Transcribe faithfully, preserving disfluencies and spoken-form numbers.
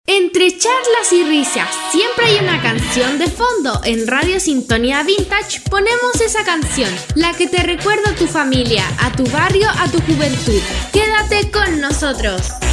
Entre charlas y risas, siempre hay una canción de fondo. En Radio Sintonía Vintage ponemos esa canción, la que te recuerda a tu familia, a tu barrio, a tu juventud. Quédate con nosotros.